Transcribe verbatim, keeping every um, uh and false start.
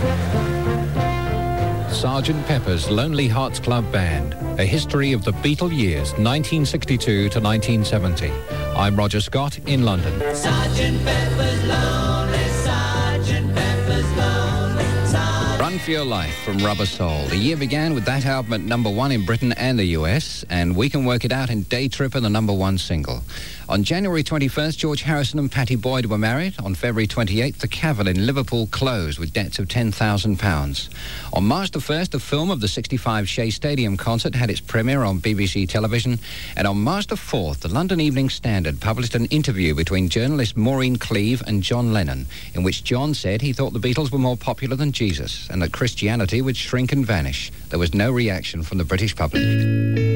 Sergeant Pepper's Lonely Hearts Club Band, a history of the Beatle years nineteen sixty-two to nineteen seventy. I'm Roger Scott in London. Sergeant Pepper's Lonely, Sergeant Pepper's Lonely, Sergeant... Run for Your Life from Rubber Soul. The year began with that album at number one in Britain and the U S, and We Can Work It Out in Day Tripper, the number one single. On January twenty-first, George Harrison and Pattie Boyd were married. On February twenty-eighth, the Cavern in Liverpool closed with debts of ten thousand pounds. On March the first, the film of the sixty-five Shea Stadium concert had its premiere on B B C television. And on March the fourth, the London Evening Standard published an interview between journalist Maureen Cleave and John Lennon, in which John said he thought the Beatles were more popular than Jesus and that Christianity would shrink and vanish. There was no reaction from the British public.